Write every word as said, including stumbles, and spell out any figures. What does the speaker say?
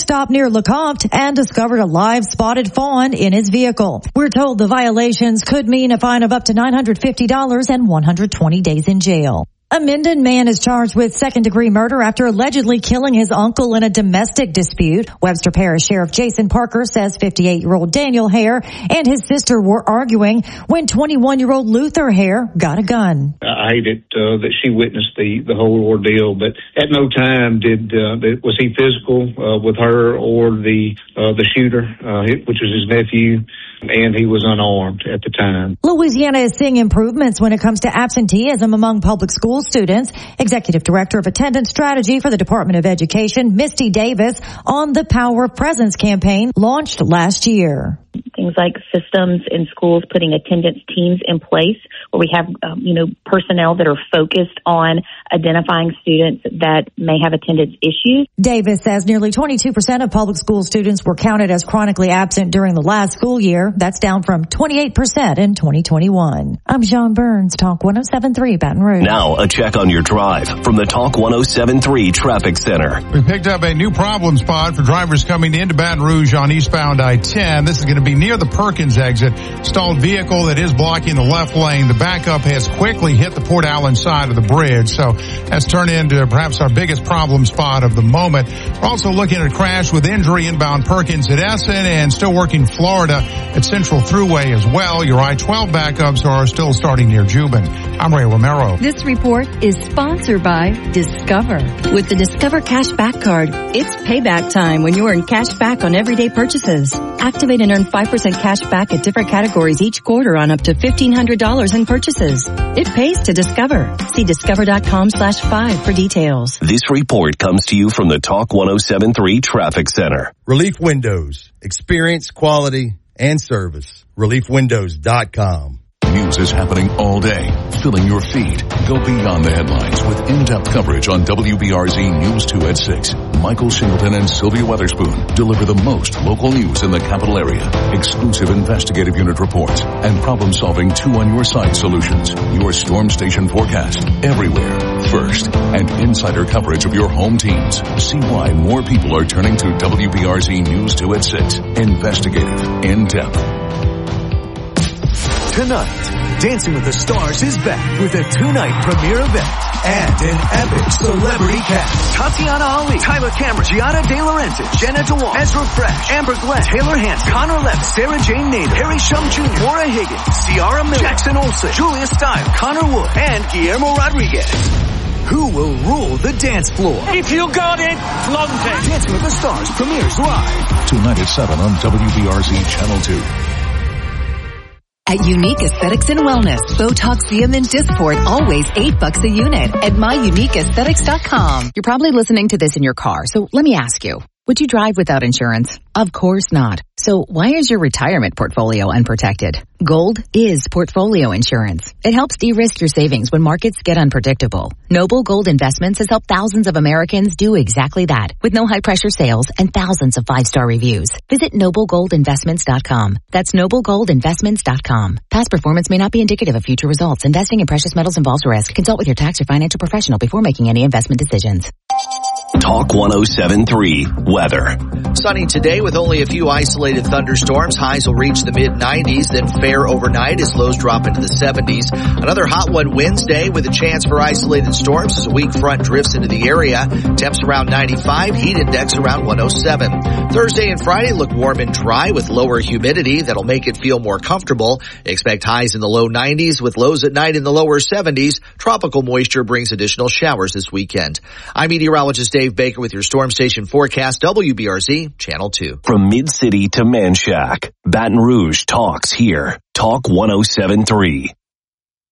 stop near LeCompte and discovered a live spotted fawn in his vehicle. We're told the violations could mean a fine of up to nine hundred fifty dollars and one hundred twenty days in jail. A Minden man is charged with second-degree murder after allegedly killing his uncle in a domestic dispute. Webster Parish Sheriff Jason Parker says fifty-eight-year-old Daniel Hare and his sister were arguing when twenty-one-year-old Luther Hare got a gun. I hate it uh, that she witnessed the, the whole ordeal, but at no time did uh, was he physical uh, with her or the uh, the shooter, uh, which was his nephew. And he was unarmed at the time. Louisiana is seeing improvements when it comes to absenteeism among public school students. Executive Director of Attendance Strategy for the Department of Education, Misty Davis, on the Power of Presence campaign launched last year. Things like systems in schools, putting attendance teams in place where we have, um, you know, personnel that are focused on identifying students that may have attendance issues. Davis says nearly twenty-two percent of public school students were counted as chronically absent during the last school year. That's down from twenty-eight percent in twenty twenty-one. I'm Sean Burns, Talk one oh seven point three Baton Rouge. Now a check on your drive from the Talk one oh seven point three Traffic Center. We picked up a new problem spot for drivers coming into Baton Rouge on eastbound I ten. This is going to be near the Perkins exit. Stalled vehicle that is blocking the left lane. The backup has quickly hit the Port Allen side of the bridge, so that's turned into perhaps our biggest problem spot of the moment. We're also looking at a crash with injury inbound Perkins at Essen and still working Florida at Central Thruway as well. Your I twelve backups are still starting near Jubin. I'm Ray Romero. This report is sponsored by Discover. With the Discover Cash Back Card, it's payback time when you earn cash back on everyday purchases. Activate and earn five percent cash back at different categories each quarter on up to fifteen hundred dollars in purchases. It pays to Discover. See discover.com slash five for details. This report comes to you from the Talk one oh seven point three Traffic Center. Relief Windows. Experience, quality, and service. relief windows dot com. News is happening all day, filling your feed. Go beyond the headlines with in-depth coverage on W B R Z News two at six. Michael Shingleton and Sylvia Weatherspoon deliver the most local news in the capital area. Exclusive investigative unit reports and problem-solving two-on-your-side solutions. Your storm station forecast everywhere, first, and insider coverage of your home teams. See why more people are turning to W B R Z News two at six. Investigative, in-depth. Tonight, Dancing with the Stars is back with a two-night premiere event and an epic celebrity cast. Tatiana Ali, Tyler Cameron, Gianna De Laurentiis, Jenna Dewan, Ezra Fresh, Amber Glenn, Taylor Hanson, Connor Levitt, Sarah Jane Nader, Harry Shum Junior, Maura Higgins, Ciara Miller, Jackson Olsen, Julia Stiles, Connor Wood, and Guillermo Rodriguez. Who will rule the dance floor? If you got it, flaunt it. Dancing with the Stars premieres live tonight at seven on W B R Z Channel two. At Unique Aesthetics and Wellness, Botox, Xeomin, and Dysport, always eight bucks a unit at my unique aesthetics dot com. You're probably listening to this in your car, so let me ask you, would you drive without insurance? Of course not. So why is your retirement portfolio unprotected? Gold is portfolio insurance. It helps de-risk your savings when markets get unpredictable. Noble Gold Investments has helped thousands of Americans do exactly that with no high-pressure sales and thousands of five-star reviews. Visit noble gold investments dot com. That's noble gold investments dot com. Past performance may not be indicative of future results. Investing in precious metals involves risk. Consult with your tax or financial professional before making any investment decisions. Talk one oh seven point three Weather. Sunny today with only a few isolated thunderstorms. Highs will reach the mid nineties, then fair overnight as lows drop into the seventies. Another hot one Wednesday with a chance for isolated storms as a weak front drifts into the area. Temps around ninety-five, heat index around one oh seven. Thursday and Friday look warm and dry with lower humidity that'll make it feel more comfortable. Expect highs in the low nineties with lows at night in the lower seventies. Tropical moisture brings additional showers this weekend. I'm meteorologist Dave Baker with your Storm Station forecast, W B R Z Channel two. From Mid-City to Manchac, Baton Rouge talks here. Talk one oh seven point three.